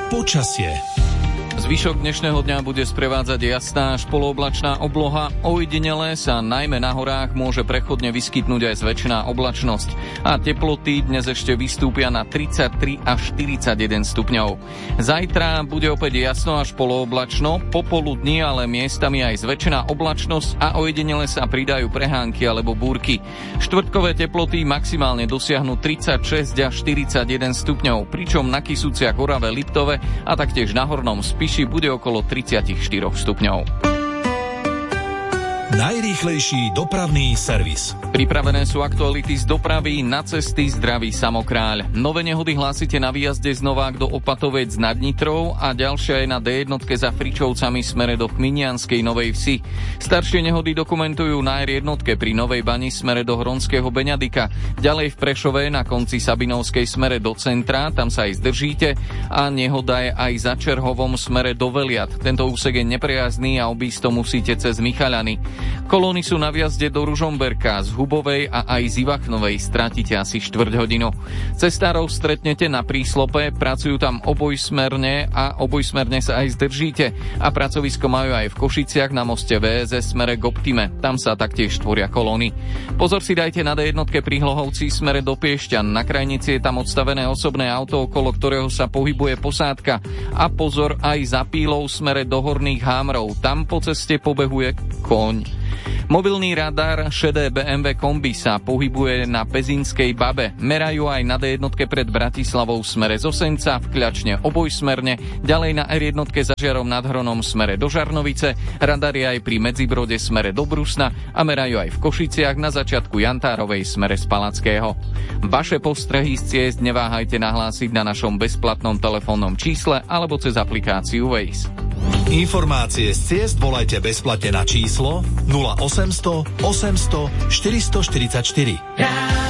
Počasie. Zvyšok dnešného dňa bude sprevádzať jasná až polooblačná obloha. Ojedinele sa najmä na horách môže prechodne vyskytnúť aj zväčšená oblačnosť. A teploty dnes ešte vystúpia na 33 až 41 stupňov. Zajtra bude opäť jasno až polooblačno, popoludní ale miestami aj zväčšená oblačnosť a ojedinele sa pridajú prehánky alebo búrky. Štvrtkové teploty maximálne dosiahnu 36 až 41 stupňov, pričom na Kysuciach, Orave, Liptove a taktiež na Hornom Spiši bude okolo 34 stupňov. Najrýchlejší dopravný servis. Pripravené sú aktuality z dopravy, na cesty zdraví Samokráľ. Nové nehody hlásite na výjazde z Novák do Opatovec nad Nitrou a ďalšia je na D1 za Fričovcami smere do Chminianskej Novej Vsi. Staršie nehody dokumentujú na R1 pri Novej Bani smere do Hronského Beňadika. Ďalej v Prešove na konci Sabinovskej smere do centra, tam sa aj zdržíte, a nehoda je aj za Čerhovom smere do Veliat. Tento úsek je neprejazdný a obísť to musíte cez Michaľany. Kolóny sú na vjazde do Ružomberka, z Hubovej a aj z Ivachnovej, stratíte asi štvrť hodinu. Cestárov stretnete na Príslope, pracujú tam obojsmerne a obojsmerne sa aj zdržíte. A pracovisko majú aj v Košiciach na moste VSS smere k Optime, tam sa taktiež tvoria kolóny. Pozor si dajte na D1 pri Hlohovci smere do Piešťan, na krajnici je tam odstavené osobné auto, okolo ktorého sa pohybuje posádka. A pozor aj za Pílou smere do Horných Hámrov, tam po ceste pobehuje koň. Mobilný radar šedé BMW kombi sa pohybuje na Pezinskej Babe. Merajú aj na D1 pred Bratislavou smere z Osenca, v Kľačne obojsmerne, ďalej na R1 za Žiarom nad Hronom smere do Žarnovice, radar je aj pri Medzibrode smere do Brusna a merajú aj v Košiciach na začiatku Jantárovej smere z Palackého. Vaše postrehy z ciest neváhajte nahlásiť na našom bezplatnom telefónnom čísle alebo cez aplikáciu Waze. Informácie z ciest volajte bezplatne na číslo 0800 800 444.